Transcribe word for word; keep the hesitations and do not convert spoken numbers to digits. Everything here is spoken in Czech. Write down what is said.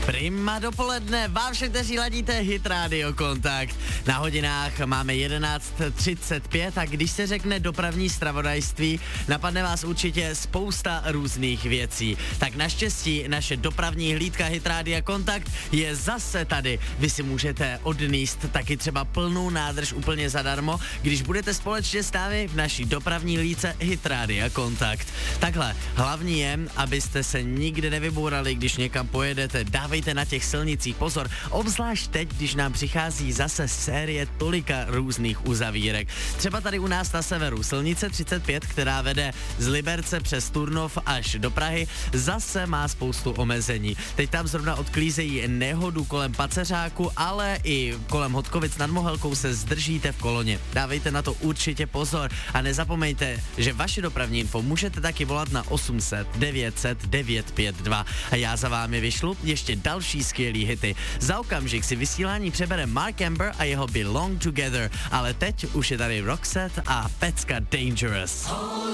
Prima dopoledne, vám všem, kteří ladíte Hit Radio Kontakt. Na hodinách máme jedenáct třicet pět a když se řekne dopravní zpravodajství, napadne vás určitě spousta různých věcí. Tak naštěstí naše dopravní hlídka Hit Radio Kontakt je zase tady. Vy si můžete odníst taky třeba plnou nádrž úplně zadarmo, když budete společně s námi v naší dopravní hlídce Hit Radio Kontakt. Takhle, hlavní je, abyste se nikdy nevybourali, když někam pojedete, dávejte na těch silnicích pozor, obzvlášť teď, když nám přichází zase série tolika různých uzavírek. Třeba tady u nás na severu silnice třicet pět, která vede z Liberce přes Turnov až do Prahy, zase má spoustu omezení. Teď tam zrovna odklízejí nehodu kolem Paceřáku, ale i kolem Hodkovic nad Mohelkou se zdržíte v koloně. Dávejte na to určitě pozor a nezapomeňte, že vaši dopravní info můžete taky volat na osm set devět set devět pět dva a já za vámi vyšlu ještě další skvělý hity. Za okamžik si vysílání přebere Mark Amber a jeho Belong Together, ale teď už je tady Roxette a Pecka Dangerous.